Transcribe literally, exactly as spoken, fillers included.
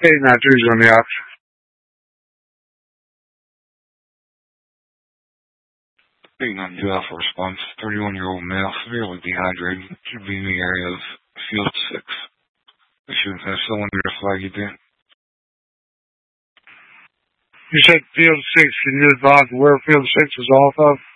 eight nine three is on the option. eight nine two Alpha response. thirty-one-year-old male, severely dehydrated. Should be in the area of field six. Issuance has cylinder to flag you there. You said field six. Can you advise where field six is off of?